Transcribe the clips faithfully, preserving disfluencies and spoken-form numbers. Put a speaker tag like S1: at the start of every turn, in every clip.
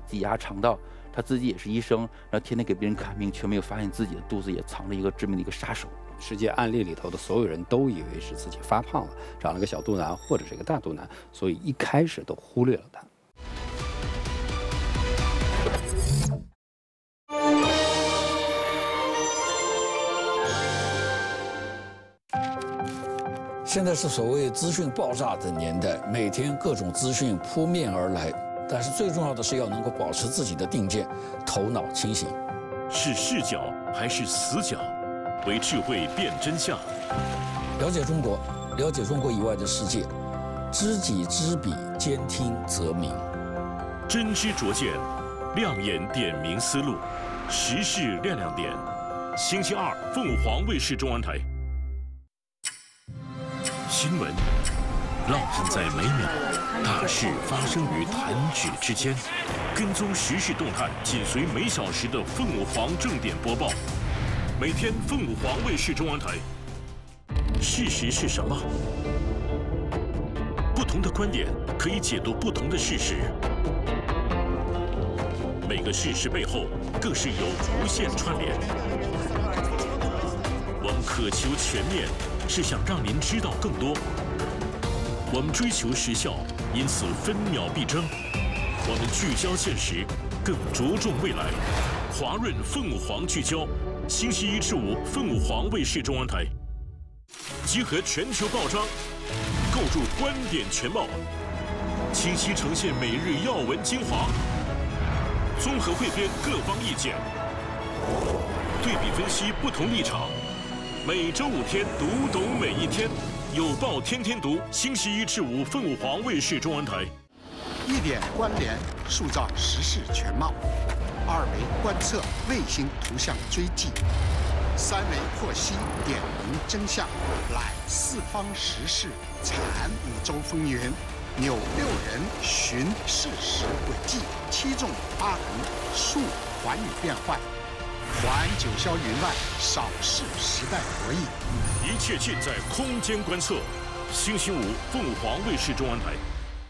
S1: 挤压肠道。他自己也是医生，然后天天给别人看病，却没有发现自己的肚子也藏着一个致命的一个杀手。
S2: 实际案例里头的所有人都以为是自己发胖了，长了个小肚腩或者是个大肚腩，所以一开始都忽略了它。
S3: 现在是所谓资讯爆炸的年代，每天各种资讯扑面而来。但是最重要的是要能够保持自己的定见，头脑清醒。
S4: 是视角还是死角？为智慧辨真相。
S3: 了解中国，了解中国以外的世界，知己知彼，兼听则明。
S4: 真知灼见，亮眼点明思路，时事亮亮点。星期二，凤凰卫视中文台。新闻烙印在每秒，大事发生于弹指之间。跟踪时事动态，紧随每小时的凤凰正点播报。每天凤凰卫视中文台。事实是什么？不同的观点可以解读不同的事实。每个事实背后更是有无限串联。我们渴求全面，是想让您知道更多。我们追求时效，因此分秒必争。我们聚焦现实，更着重未来。华润凤凰聚焦，星期一至五凤凰卫视中文台，集合全球报章，构筑观点全貌，清晰呈现每日要闻精华，综合汇编各方意见，对比分析不同立场。每周五天，读懂每一天。有报天天读，星期一至五凤凰卫视中文台。
S5: 一点关联，塑造时事全貌；二维观测，卫星图像追迹；三维获悉，点明真相。揽四方时事，产五洲风云，扭六人，寻事实轨迹；七纵八横，述寰宇变幻。环九霄云外，扫视时代博弈。
S4: 一切尽在空间观测。星期五，凤凰卫视中文台。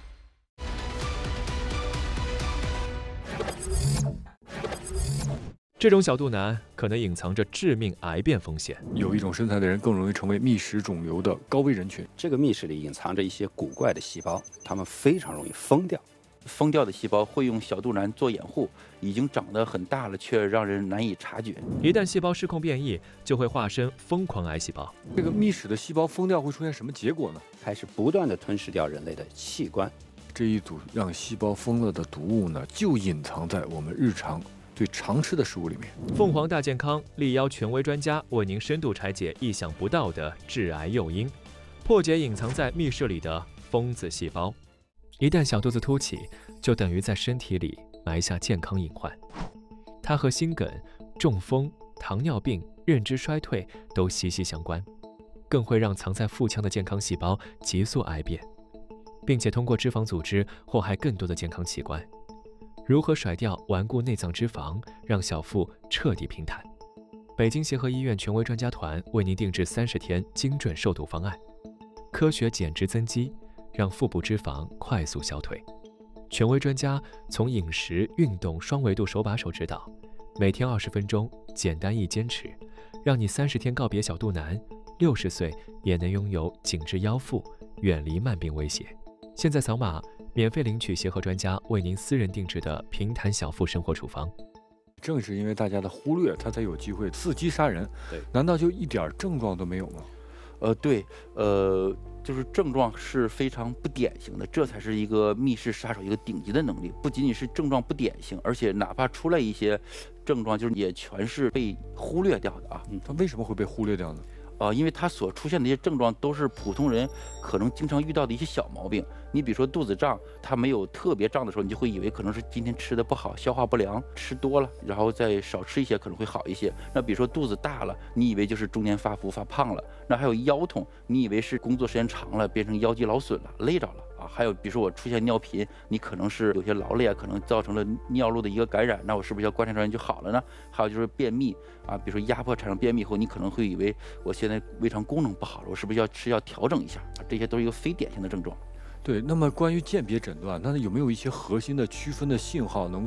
S6: 这种小肚腩可能隐藏着致命癌变风险。
S7: 有一种身材的人更容易成为密室肿瘤的高危人群。
S2: 这个密室里隐藏着一些古怪的细胞，它们非常容易疯掉。
S1: 疯掉的细胞会用小肚腩做掩护，已经长得很大了，却让人难以察觉。
S6: 一旦细胞失控变异，就会化身疯狂癌细胞。
S7: 这个密室的细胞疯掉会出现什么结果呢？
S2: 开始不断地吞噬掉人类的器官。
S7: 这一组让细胞疯了的毒物呢，就隐藏在我们日常最常吃的食物里面。
S6: 凤凰大健康力邀权威专家为您深度拆解意想不到的致癌诱因，破解隐藏在密室里的疯子细胞。一旦小肚子凸起，就等于在身体里埋下健康隐患。它和心梗、中风、糖尿病、认知衰退都息息相关，更会让藏在腹腔的健康细胞急速癌变，并且通过脂肪组织祸害更多的健康器官。如何甩掉顽固内脏脂肪，让小腹彻底平坦？北京协和医院权威专家团为您定制三十天精准瘦肚方案，科学减脂增肌，让腹部脂肪快速消退。权威专家从饮食、运动双维度手把手指导，每天二十分钟，简单易坚持，让你三十天告别小肚腩，六十岁也能拥有紧致腰腹，远离慢病威胁。现在扫码免费领取协和专家为您私人定制的平坦小腹生活处方。
S7: 正是因为大家的忽略，他才有机会伺机杀人。
S2: 对，
S7: 难道就一点症状都没有吗？
S1: 呃，对，呃，就是症状是非常不典型的，这才是一个密室杀手一个顶级的能力。不仅仅是症状不典型，而且哪怕出来一些症状，就是也全是被忽略掉的啊。
S7: 嗯，他为什么会被忽略掉呢？
S1: 呃，因为他所出现的一些症状都是普通人可能经常遇到的一些小毛病。你比如说肚子胀，它没有特别胀的时候，你就会以为可能是今天吃的不好，消化不良，吃多了，然后再少吃一些可能会好一些。那比如说肚子大了，你以为就是中年发福发胖了。那还有腰痛，你以为是工作时间长了变成腰肌劳损了，累着了啊。还有比如说我出现尿频，你可能是有些劳累啊，可能造成了尿路的一个感染，那我是不是要观察出来就好了呢？还有就是便秘啊，比如说压迫产生便秘后，你可能会以为我现在胃肠功能不好了，我是不是要吃药调整一下啊？这些都是一个非典型的症状。
S7: 对，那么关于鉴别诊断，那有没有一些核心的区分的信号能